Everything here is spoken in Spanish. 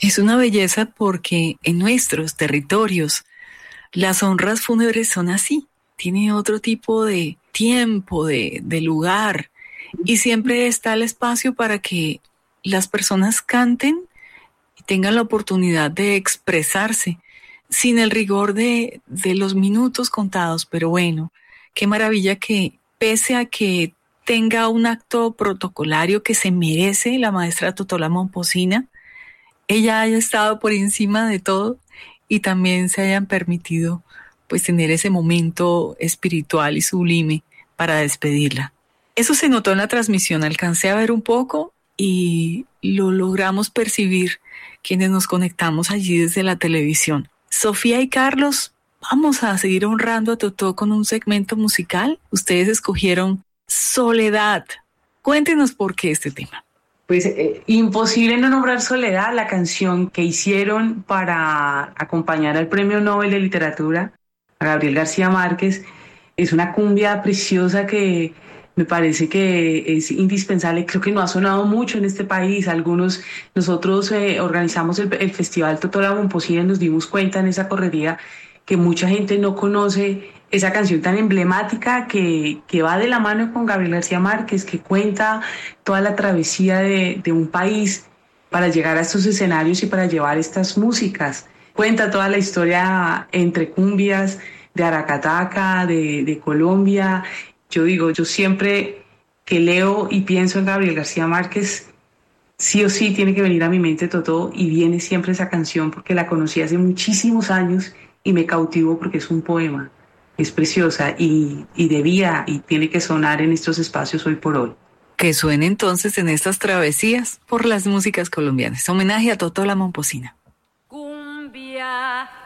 Es una belleza porque en nuestros territorios las honras fúnebres son así. Tiene otro tipo de tiempo, de lugar. Y siempre está el espacio para que las personas canten y tengan la oportunidad de expresarse sin el rigor de los minutos contados. Pero bueno, qué maravilla que pese a que tenga un acto protocolario que se merece la maestra Totola Momposina, ella haya estado por encima de todo y también se hayan permitido pues tener ese momento espiritual y sublime para despedirla. Eso se notó en la transmisión, alcancé a ver un poco y lo logramos percibir quienes nos conectamos allí desde la televisión. Sofía y Carlos, vamos a seguir honrando a Totó con un segmento musical. Ustedes escogieron Soledad. Cuéntenos por qué este tema. Pues imposible no nombrar Soledad, la canción que hicieron para acompañar al Premio Nobel de Literatura, a Gabriel García Márquez. Es una cumbia preciosa que me parece que es indispensable. Creo que no ha sonado mucho en este país. Nosotros organizamos el Festival Totola Momposina y nos dimos cuenta en esa correría que mucha gente no conoce esa canción tan emblemática que va de la mano con Gabriel García Márquez, que cuenta toda la travesía de un país para llegar a estos escenarios y para llevar estas músicas. Cuenta toda la historia entre cumbias de Aracataca, de Colombia. Yo siempre que leo y pienso en Gabriel García Márquez, sí o sí tiene que venir a mi mente Totó y viene siempre esa canción porque la conocí hace muchísimos años y me cautivó porque es un poema. Es preciosa y debía y tiene que sonar en estos espacios hoy por hoy. Que suene entonces en estas travesías por las músicas colombianas. Homenaje a Totola Momposina. Cumbia.